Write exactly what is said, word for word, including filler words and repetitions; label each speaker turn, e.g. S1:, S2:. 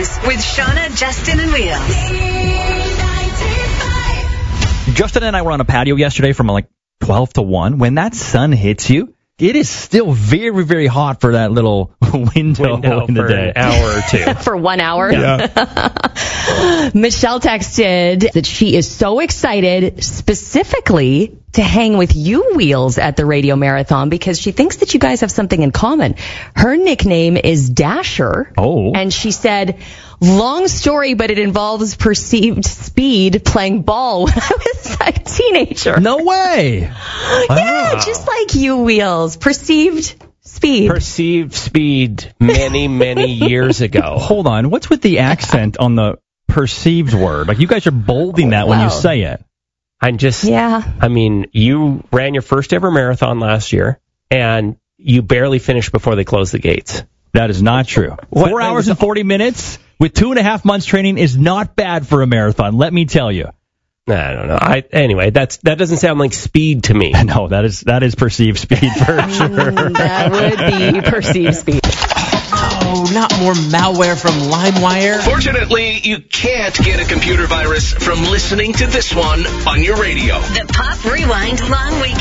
S1: News with Shauna, Justin, and Leah.
S2: Justin and I were on a patio yesterday from like twelve to one. When that sun hits you, it is still very, very hot for that little window,
S3: window
S2: in the
S3: for
S2: day.
S3: An hour or two.
S4: For one hour?
S2: Yeah.
S4: Michelle texted that she is so excited specifically to hang with you, Wheels, at the Radio Marathon because she thinks that you guys have something in common. Her nickname is Dasher.
S2: Oh.
S4: And she said, long story, but it involves perceived speed playing ball when I was a teenager.
S2: No way.
S4: Yeah,
S3: Wow.
S4: just like you, Wheels. Perceived speed.
S3: Perceived speed many, many years ago.
S2: Hold on. What's with the accent on the perceived word? Like, you guys are bolding that when you
S4: Well.
S2: say it.
S3: I'm just,
S4: Yeah.
S3: I mean, you ran your first ever marathon last year, and you barely finished before they closed the gates.
S2: That is not true.
S3: What-
S2: Four hours and forty minutes with two and a half months training is not bad for a marathon, let me tell you.
S3: I don't know. I Anyway, that's that doesn't sound like speed to me.
S2: No, that is that is perceived speed for sure.
S4: That would be perceived speed.
S5: Oh, not more malware from LimeWire.
S6: Fortunately, you can't get a computer virus from listening to this one on your radio.
S1: The Pop Rewind Long Weekend.